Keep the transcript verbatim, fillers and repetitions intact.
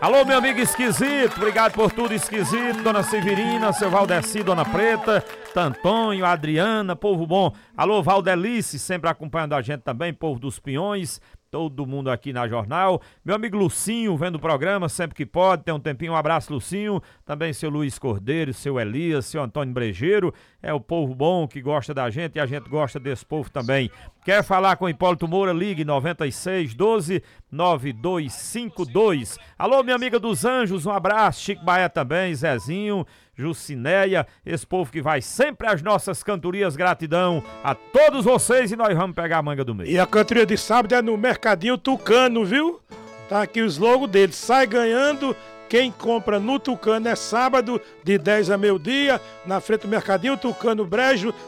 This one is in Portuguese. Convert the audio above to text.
Alô, meu amigo esquisito, obrigado por tudo, esquisito. Dona Severina, seu Valdeci, Dona Preta, Tantonho, Adriana, povo bom. Alô, Valdelice, sempre acompanhando a gente também, povo dos Pinhões. Todo mundo aqui na Jornal. Meu amigo Lucinho, vendo o programa sempre que pode, tem um tempinho. Um abraço, Lucinho. Também seu Luiz Cordeiro, seu Elias, seu Antônio Brejeiro. É o povo bom que gosta da gente e a gente gosta desse povo também. Quer falar com Hipólito Moura? Ligue noventa e seis, doze, noventa e dois cinquenta e dois. Alô, minha amiga dos Anjos, um abraço. Chico Baé também, Zezinho, Jucinéia, esse povo que vai sempre às nossas cantorias. Gratidão a todos vocês e nós vamos pegar a manga do meio. E a cantoria de sábado é no Mercadinho Tucano, viu? Tá aqui o slogan dele, sai ganhando. Quem compra no Tucano é sábado, de dez a meio-dia, na frente do Mercadinho Tucano Brejo,